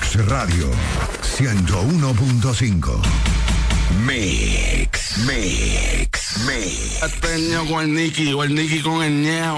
Mix Radio 101.5. Mix. Ateño con el Nicky, o el Nicky con el ñeo.